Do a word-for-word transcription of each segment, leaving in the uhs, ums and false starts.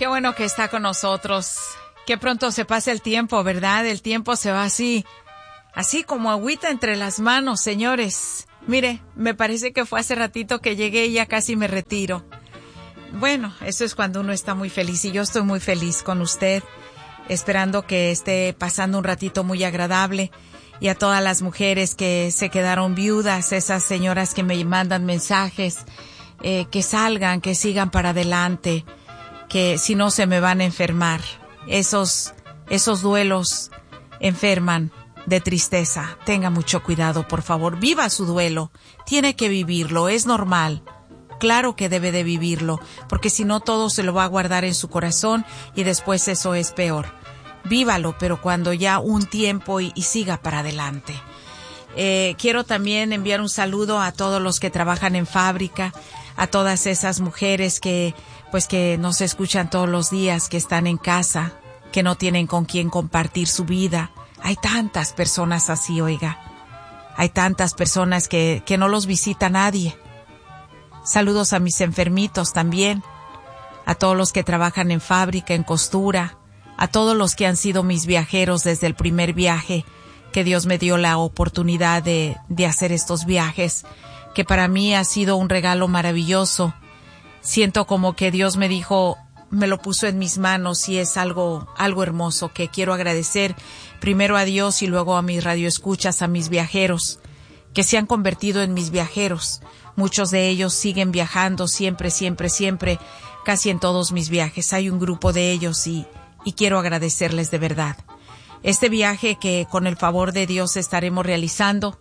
qué bueno que está con nosotros. Qué pronto se pasa el tiempo, ¿verdad? El tiempo se va así, así como agüita entre las manos, señores. Mire, me parece que fue hace ratito que llegué y ya casi me retiro. Bueno, eso es cuando uno está muy feliz y yo estoy muy feliz con usted, esperando que esté pasando un ratito muy agradable. Y a todas las mujeres que se quedaron viudas, esas señoras que me mandan mensajes, eh, que salgan, que sigan para adelante, que si no se me van a enfermar. Esos, esos duelos enferman de tristeza. Tenga mucho cuidado, por favor. Viva su duelo. Tiene que vivirlo, es normal. Claro que debe de vivirlo, porque si no todo se lo va a guardar en su corazón y después eso es peor. Vívalo, pero cuando ya un tiempo y, y siga para adelante. Eh, quiero también enviar un saludo a todos los que trabajan en fábrica, a todas esas mujeres que, pues que nos escuchan todos los días, que están en casa, que no tienen con quién compartir su vida. Hay tantas personas así, oiga. Hay tantas personas que, que no los visita nadie. Saludos a mis enfermitos también, a todos los que trabajan en fábrica, en costura, a todos los que han sido mis viajeros desde el primer viaje, que Dios me dio la oportunidad de, de hacer estos viajes, que para mí ha sido un regalo maravilloso. Siento como que Dios me dijo, me lo puso en mis manos y es algo, algo hermoso que quiero agradecer primero a Dios y luego a mis radioescuchas, a mis viajeros, que se han convertido en mis viajeros. Muchos de ellos siguen viajando siempre, siempre, siempre, casi en todos mis viajes. Hay un grupo de ellos y Y quiero agradecerles de verdad. Este viaje que con el favor de Dios estaremos realizando,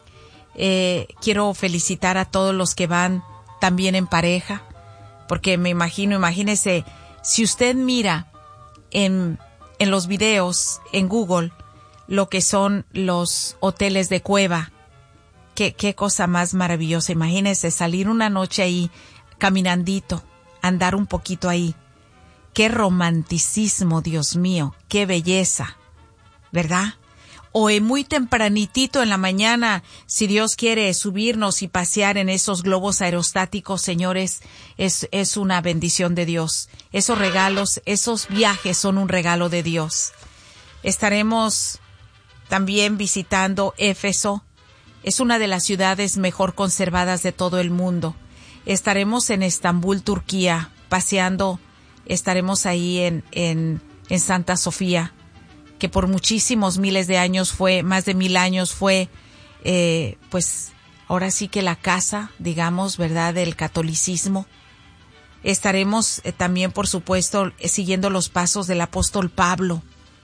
eh, quiero felicitar a todos los que van también en pareja, porque me imagino, imagínese, si usted mira en, en los videos, en Google, lo que son los hoteles de cueva, qué, qué cosa más maravillosa. Imagínese salir una noche ahí, caminandito, andar un poquito ahí. Qué romanticismo, Dios mío, qué belleza, ¿verdad? O muy tempranitito en la mañana, si Dios quiere subirnos y pasear en esos globos aerostáticos, señores, es, es una bendición de Dios. Esos regalos, esos viajes son un regalo de Dios. Estaremos también visitando Éfeso. Es una de las ciudades mejor conservadas de todo el mundo. Estaremos en Estambul, Turquía, paseando. Estaremos ahí en, en, en Santa Sofía, que por muchísimos miles de años fue, más de mil años fue, eh, pues ahora sí que la casa, digamos, ¿verdad?, del catolicismo. Estaremos eh, también, por supuesto, eh, siguiendo los pasos del apóstol Pablo,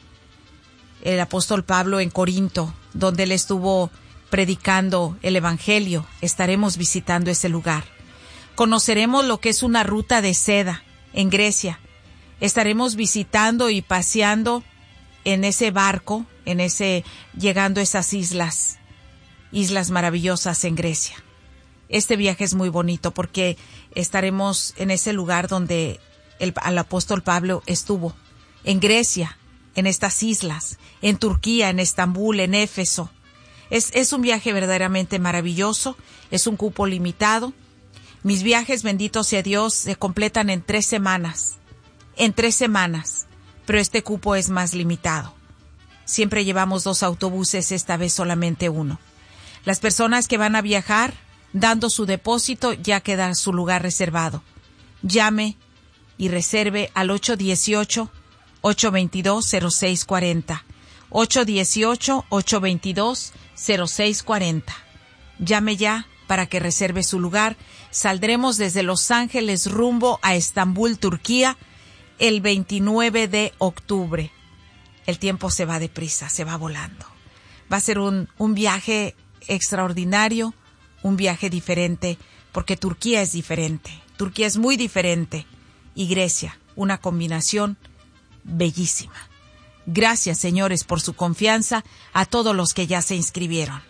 el apóstol Pablo en Corinto, donde él estuvo predicando el evangelio. Estaremos visitando ese lugar. Conoceremos lo que es una ruta de seda en Grecia. Estaremos visitando y paseando en ese barco, en ese, llegando a esas islas, islas maravillosas en Grecia. Este viaje es muy bonito porque estaremos en ese lugar donde el, el apóstol Pablo estuvo, en Grecia, en estas islas, en Turquía, en Estambul, en Éfeso. Es, es un viaje verdaderamente maravilloso, es un cupo limitado. Mis viajes, bendito sea Dios, se completan en tres semanas, en tres semanas, pero este cupo es más limitado. Siempre llevamos dos autobuses, esta vez solamente uno. Las personas que van a viajar, dando su depósito, ya queda su lugar reservado. Llame y reserve al ocho uno ocho, ocho dos dos, cero seis cuatro cero. ocho uno ocho, ocho dos dos, cero seis cuatro cero. Llame ya para que reserve su lugar. Saldremos desde Los Ángeles rumbo a Estambul, Turquía, el veintinueve de octubre. El tiempo se va deprisa, se va volando. Va a ser un, un viaje extraordinario, un viaje diferente, porque Turquía es diferente. Turquía es muy diferente. Y Grecia, una combinación bellísima. Gracias, señores, por su confianza, a todos los que ya se inscribieron.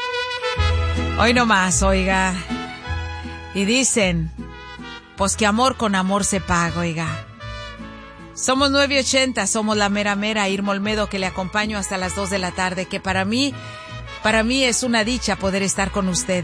Hoy no más, oiga. Y dicen, pues que amor con amor se paga, oiga. Somos nueve ochenta, somos la mera mera, Irma Olmedo, que le acompaño hasta las dos de la tarde, que para mí, para mí es una dicha poder estar con usted.